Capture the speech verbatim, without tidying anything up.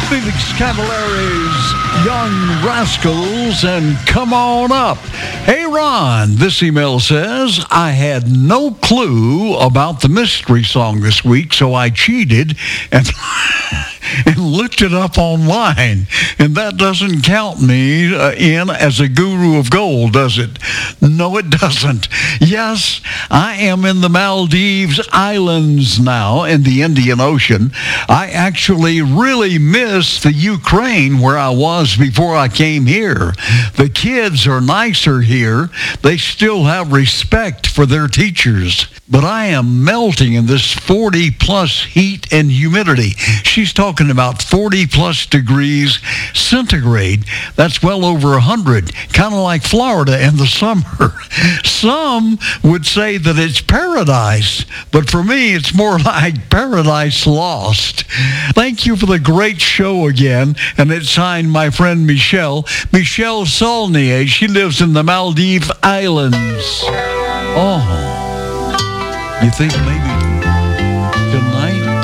Felix Cavalari's Young Rascals and Come On Up. Hey, Ron, this email says, I had no clue about the mystery song this week, so I cheated and... and looked it up online. And that doesn't count me uh, in as a guru of gold, does it? No, it doesn't. Yes, I am in the Maldives Islands now in the Indian Ocean. I actually really miss the Ukraine where I was before I came here. The kids are nicer here. They still have respect for their teachers. But I am melting in this forty plus heat and humidity. She's talking about forty plus degrees centigrade. That's well over one hundred, kind of like Florida in the summer. Some would say that it's paradise, but for me, it's more like paradise lost. Thank you for the great show again, and it's signed my friend Michelle. Michelle Saulnier. She lives in the Maldives Islands. Oh. You think maybe tonight